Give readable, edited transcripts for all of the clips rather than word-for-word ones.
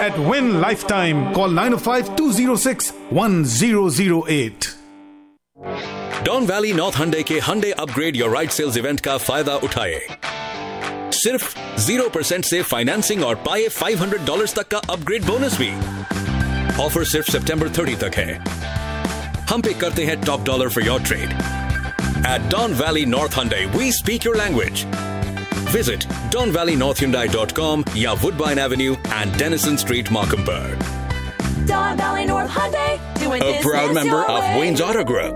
at Win Lifetime. Call 905-206-1008. Don valley north Hyundai के Hyundai upgrade your ride sales event का फायदा उठाए। सिर्फ 0% से फाइनेंसिंग और पाए $500 तक का अपग्रेड बोनस भी। ऑफर सिर्फ सितंबर 30 तक है। हम पे करते हैं top dollar for your trade. At dawn valley north Hyundai, we speak your language. Visit donvalleynorthhyundai.com या Woodbine Avenue and Denison Street, Markham. Don Valley North Hyundai, doing A proud business member your of way. Wayne's Auto Group.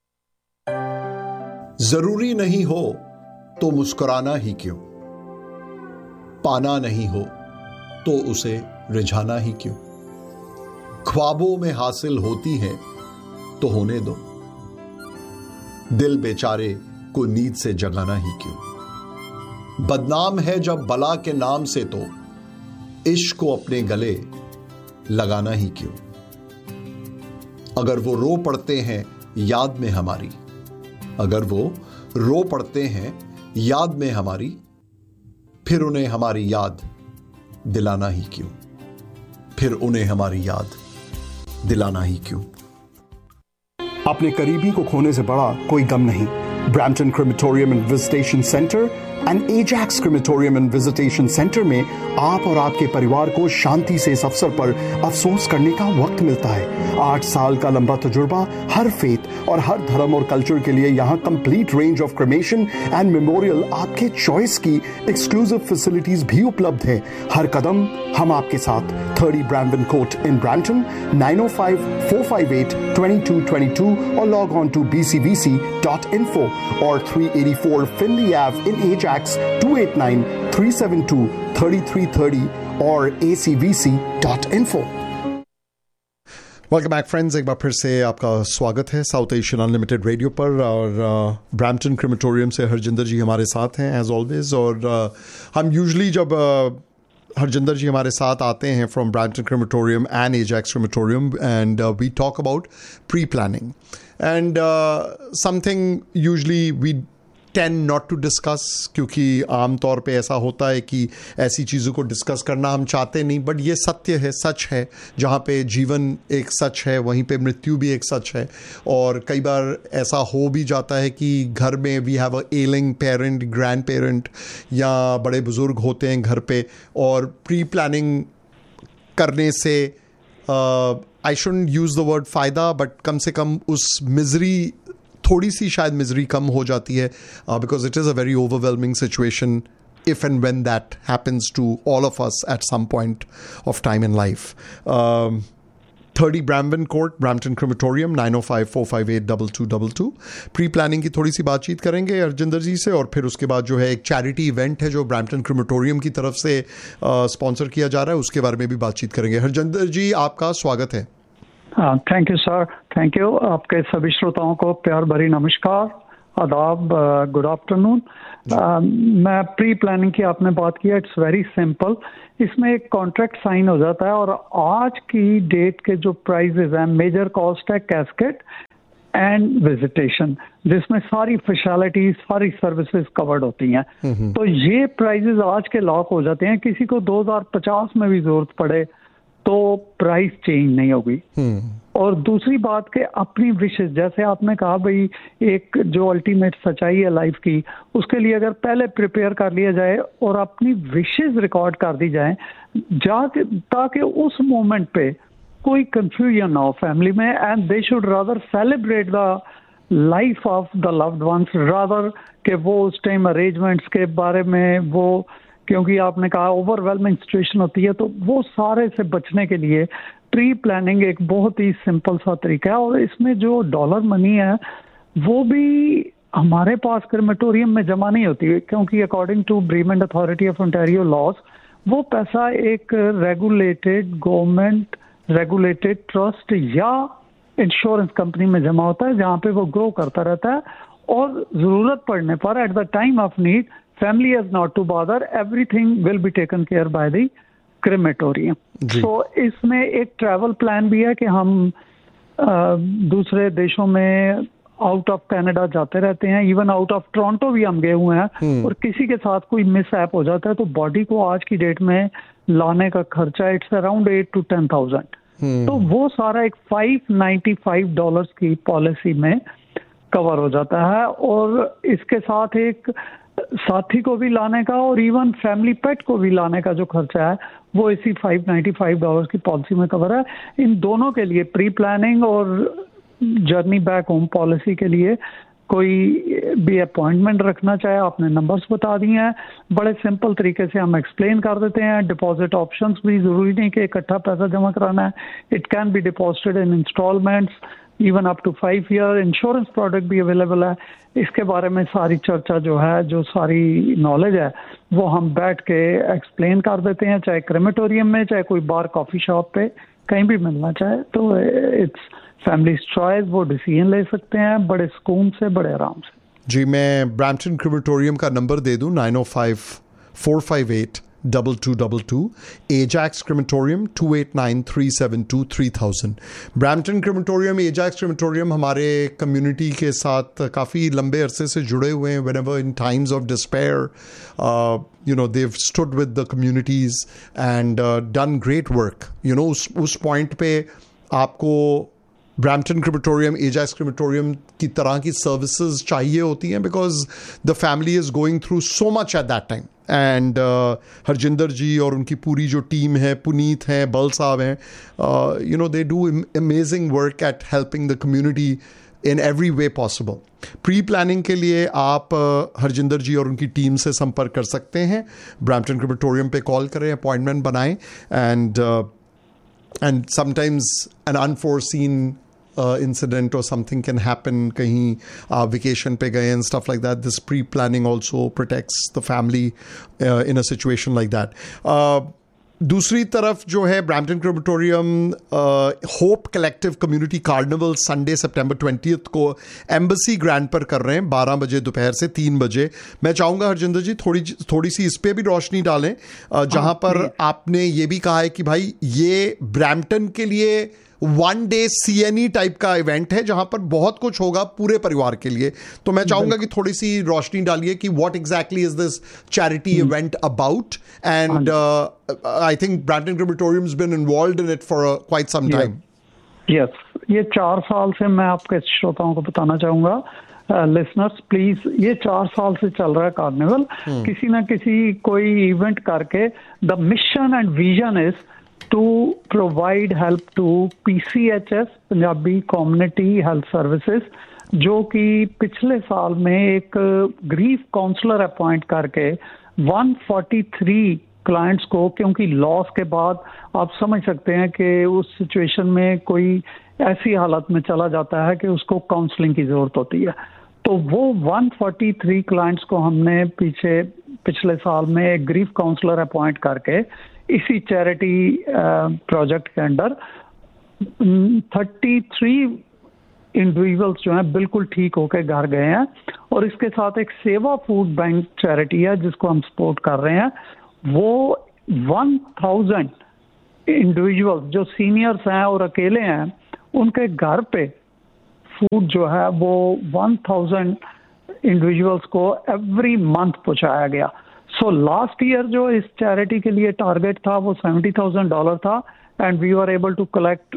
जरूरी नहीं हो तो मुस्कुराना ही क्यों, पाना नहीं हो तो उसे रिझाना ही क्यों, ख्वाबों में हासिल होती है तो होने दो, दिल बेचारे को नींद से जगाना ही क्यों, बदनाम है जब बला के नाम से तो इश्क को अपने गले लगाना ही क्यों, अगर वो रो पड़ते हैं याद में हमारी, अगर वो रो पड़ते हैं याद में हमारी, फिर उन्हें हमारी याद दिलाना ही क्यों, फिर उन्हें हमारी याद दिलाना ही क्यों। अपने करीबी को खोने से बड़ा कोई गम नहीं। Brampton crematorium and visitation centre and Ajax crematorium and visitation centre में आप और आपके परिवार को शांति से इस अवसर पर अफसोस करने का वक्त मिलता है। 8 साल का लंबा तजुर्बा, हर फेथ और हर धर्म और कल्चर के लिए यहाँ complete range of cremation and memorial आपके चॉइस की एक्सक्लूसिव फैसिलिटीज भी उपलब्ध है। हर कदम हम आपके साथ। 30 ब्रैम्पटन कोर्ट इन ब्रैम्पटन, 905-458-2222 और लॉग ऑन टू bcbc.info और 384 Finley Ave in Ajax, 289-372-3330 और acvc.info। वेलकम बैक फ्रेंड्स, एक बार फिर से आपका स्वागत है साउथ एशियन अनलिमिटेड रेडियो पर। और ब्रैम्पटन क्रिमेटोरियम से हरजिंदर जी हमारे साथ हैं एज ऑलवेज। और हम यूजुअली जब हरजिंदर जी हमारे साथ आते हैं from Brampton crematorium and Ajax crematorium and we talk about pre planning and something usually we tend not to discuss, क्योंकि आमतौर पे ऐसा होता है कि ऐसी चीज़ों को डिस्कस करना हम चाहते नहीं, बट ये सत्य है, सच है। जहाँ पे जीवन एक सच है वहीं पे मृत्यु भी एक सच है। और कई बार ऐसा हो भी जाता है कि घर में we have a एलिंग parent, grand parent या बड़े बुजुर्ग होते हैं घर पे, और प्री प्लानिंग करने से I shouldn't use the word फ़ायदा, बट कम से कम उस मिजरी, थोड़ी सी शायद मिजरी कम हो जाती है, because it is a very overwhelming situation if and when that happens to all of us at some point of time in life. 30 Brambton Court, Brampton Crematorium, 905-458-2222. Pre planning की थोड़ी सी बातचीत करेंगे हरजिंदर जी से, और फिर उसके बाद जो है एक चैरिटी इवेंट है जो ब्रैम्पटन क्रिमेटोरियम की तरफ से स्पॉन्सर किया जा रहा है, उसके बारे में भी बातचीत करेंगे। हरजिंदर जी, आपका स्वागत है। Thank you sir, thank you. आपके सभी श्रोताओं को प्यार भरी नमस्कार, आदाब, गुड आफ्टरनून। मैं प्री प्लानिंग की आपने बात किया, इट्स वेरी सिंपल। इसमें एक कॉन्ट्रैक्ट साइन हो जाता है और आज की डेट के जो प्राइजेज हैं, मेजर कॉस्ट है कैस्केट एंड विजिटेशन, जिसमें सारी फैसिलिटीज, सारी सर्विसेज कवर्ड होती हैं। तो ये प्राइजेज आज के लॉक हो जाते हैं। किसी को 2050 में भी जरूरत पड़े तो प्राइस चेंज नहीं होगी। और दूसरी बात के अपनी विशेष, जैसे आपने कहा भाई, एक जो अल्टीमेट सच्चाई है लाइफ की, उसके लिए अगर पहले प्रिपेयर कर लिया जाए और अपनी विशेष रिकॉर्ड कर दी जाए, ताकि उस मोमेंट पे कोई कंफ्यूजन ना हो फैमिली में, and they should rather celebrate the life of the loved ones rather के वो उस टाइम अरेंजमेंट्स के बारे में वो, क्योंकि आपने कहा ओवरवेलमिंग सिचुएशन होती है, तो वो सारे से बचने के लिए प्री प्लानिंग एक बहुत ही सिंपल सा तरीका है। और इसमें जो डॉलर मनी है वो भी हमारे पास क्रिमेटोरियम में जमा नहीं होती है, क्योंकि according to ब्रीमेंट authority of Ontario laws, वो पैसा एक रेगुलेटेड गवर्नमेंट रेगुलेटेड ट्रस्ट या इंश्योरेंस कंपनी में जमा होता है, जहाँ पे वो ग्रो करता रहता है। और जरूरत पड़ने पर at the time of need, family has not to bother, everything will be taken care by the crematorium. So इसमें एक ट्रैवल प्लान भी है कि हम दूसरे देशों में आउट ऑफ कनाडा जाते रहते हैं, इवन आउट ऑफ टोरंटो भी हम गए हुए हैं। और किसी के साथ कोई मिस ऐप हो जाता है तो बॉडी को आज की डेट में लाने का खर्चा इट्स अराउंड 8 to 10,000। तो वो सारा एक $595 की पॉलिसी में कवर हो जाता है, और इसके साथ एक साथी को भी लाने का और इवन फैमिली पेट को भी लाने का जो खर्चा है वो इसी $595 की पॉलिसी में कवर है। इन दोनों के लिए प्री प्लानिंग और जर्नी बैक होम पॉलिसी के लिए कोई भी अपॉइंटमेंट रखना चाहे, आपने नंबर्स बता दिए हैं, बड़े सिंपल तरीके से हम एक्सप्लेन कर देते हैं। डिपॉजिट ऑप्शंस भी ज़रूरी नहीं कि इकट्ठा पैसा जमा कराना है, it can be deposited in installments even up to 5 year. Insurance product भी अवेलेबल है। इसके बारे में सारी चर्चा जो है, जो सारी नॉलेज है, वो हम बैठ के एक्सप्लेन कर देते हैं, चाहे क्रेमेटोरियम में, चाहे कोई बार कॉफ़ी शॉप पे, कहीं भी मिलना चाहे। तो इट्स फैमिलीज चॉइस, वो डिसीजन ले सकते हैं बड़े सुकून से, बड़े आराम से। जी, मैं ब्रैम्पटन क्रिमेटोरियम का नंबर दे दूं 905-458-2222, Ajax crematorium 2893723000। Brampton crematorium, Ajax crematorium हमारे कम्युनिटी के साथ काफ़ी लंबे अरसे से जुड़े हुए हैं। Whenever in times of despair, they've stood with the communities and done great work. उस पॉइंट पे आपको ब्रैम्पटन क्रिमेटोरियम, एजैक्स क्रिमेटोरियम की तरह की सर्विसेज चाहिए होती हैं, because the family is going through so much at that time. And Harjinder जी और उनकी पूरी जो टीम है, पुनीत हैं, बल साहब हैं, they do amazing work at helping the community in every way possible. Pre planning के लिए आप हरजिंदर जी और उनकी टीम से संपर्क कर सकते हैं। ब्रैम्पटन क्रिमेटोरियम पे कॉल करें, अपॉइंटमेंट बनाएं, and sometimes an unforeseen incident or something can happen. कहीं आप vacation पे गए and stuff like that. This pre-planning also protects the family in a situation like that. दूसरी तरफ जो है Brampton crematorium hope collective community carnival Sunday सितंबर 20 को embassy grand पर कर रहे हैं, 12 बजे दोपहर से 3 बजे। मैं चाहूँगा हरजिंदर जी थोड़ी सी इस पे भी रोशनी डालें, जहाँ पर आपने ये भी कहा है कि भाई ये ब्रैम्पटन के लिए 1 डे CNE टाइप का इवेंट है, जहां पर बहुत कुछ होगा पूरे परिवार के लिए। तो मैं चाहूंगा कि थोड़ी सी रोशनी डालिए कि what exactly is this charity event about, and I think Brampton crematorium has been involved in it for quite some time. Yes, ये 4 साल से, मैं आपके श्रोताओं को बताना चाहूंगा, लिसनर्स प्लीज, ये 4 साल से चल रहा है कार्निवल। किसी ना किसी कोई इवेंट करके, the mission and vision is to provide help to PCHS, Punjabi community health services, जो कि पिछले साल में एक ग्रीफ काउंसलर अपॉइंट करके 143 क्लाइंट्स को, क्योंकि लॉस के बाद आप समझ सकते हैं कि उस सिचुएशन में कोई ऐसी हालत में चला जाता है कि उसको काउंसलिंग की जरूरत होती है। तो वो 143 क्लाइंट्स को हमने पिछले साल में एक ग्रीफ काउंसलर अपॉइंट करके इसी चैरिटी प्रोजेक्ट के अंडर 33 इंडिविजुअल्स जो हैं बिल्कुल ठीक होकर घर गए हैं। और इसके साथ एक सेवा फूड बैंक चैरिटी है जिसको हम सपोर्ट कर रहे हैं, वो 1000 इंडिविजुअल्स जो सीनियर्स हैं और अकेले हैं, उनके घर पे फूड जो है वो 1000 इंडिविजुअल्स को एवरी मंथ पहुंचाया गया। सो लास्ट ईयर जो इस चैरिटी के लिए टारगेट था वो $70,000 था, and we are able to collect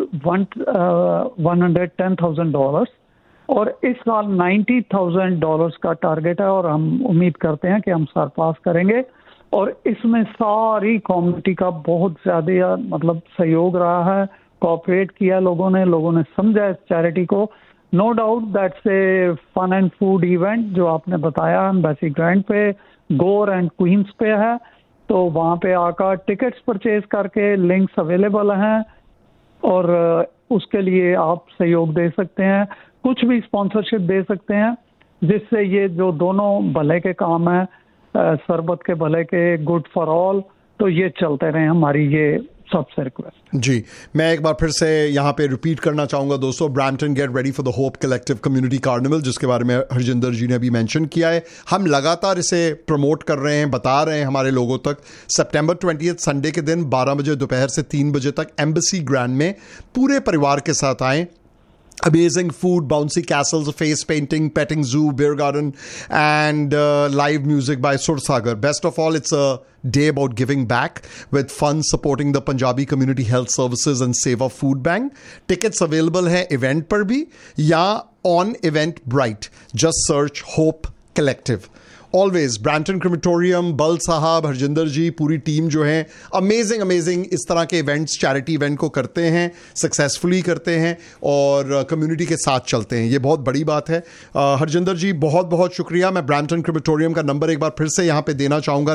$110,000, और इस साल $90,000 का टारगेट है, और हम उम्मीद करते हैं कि हम सरपास करेंगे। और इसमें सारी कम्युनिटी का बहुत ज़्यादा मतलब सहयोग रहा है, कोऑपरेट किया लोगों ने समझा इस चैरिटी को। No doubt that's a fun and food event जो आपने बताया एम्बेसी ग्रैंड पे, गोर एंड क्वींस पे है, तो वहाँ पे आकर टिकट्स परचेज करके लिंक्स अवेलेबल हैं, और उसके लिए आप सहयोग दे सकते हैं, कुछ भी स्पॉन्सरशिप दे सकते हैं, जिससे ये जो दोनों भले के काम है, सरबत के भले के, गुड फॉर ऑल, तो ये चलते रहे, हमारी ये सबसे रिक्वेस्ट। जी, मैं एक बार फिर से यहाँ पे रिपीट करना चाहूँगा दोस्तों, Brampton get ready for the hope collective community carnival, जिसके बारे में हरजिंदर जी ने अभी मेंशन किया है। हम लगातार इसे प्रमोट कर रहे हैं, बता रहे हैं हमारे लोगों तक। सितंबर 20 संडे के दिन 12 बजे दोपहर से 3 बजे तक एम्बेसी ग्रैंड में पूरे परिवार के साथ आएँ। Amazing food, bouncy castles, face painting, petting zoo, beer garden, and live music by Sur Sagar. Best of all, it's a day about giving back with fun supporting the Punjabi Community Health Services and Seva Food Bank. Tickets available hai event par bhi ya on Eventbrite. Just search Hope Collective. Always Brampton crematorium, बल साहब, हरजिंदर जी, पूरी team जो है amazing इस तरह के events, charity event को करते हैं, सक्सेसफुली करते हैं और कम्युनिटी के साथ चलते हैं. ये बहुत बड़ी बात है. हरजिंदर जी बहुत बहुत शुक्रिया. मैं ब्रैम्पटन क्रिमेटोरियम का नंबर एक बार फिर से यहाँ पे देना चाहूँगा,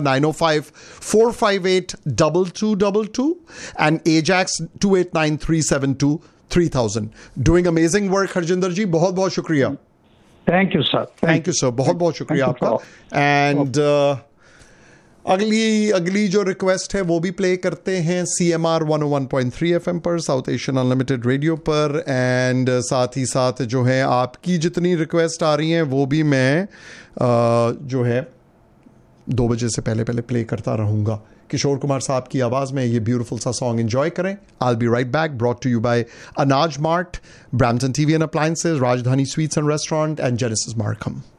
905-458-2222 and Ajax 289372-3000. Doing amazing work Harjinder जी, बहुत बहुत शुक्रिया. Thank you sir. Thank you sir, बहुत बहुत शुक्रिया आपका. एंड अगली जो रिक्वेस्ट है वो भी प्ले करते हैं CMR 101.3 FM पर, साउथ एशियन अनलिमिटेड रेडियो पर. एंड साथ ही साथ जो है आपकी जितनी रिक्वेस्ट आ रही हैं वो भी मैं जो है 2 बजे से पहले प्ले करता रहूँगा. किशोर कुमार साहब की आवाज़ में ये ब्यूटीफुल सा सॉन्ग एंजॉय करें. I'll be right back, brought to you by Anaj Mart, Brampton TV and Appliances, Rajdhani Sweets and Restaurant, and Genesis Markham.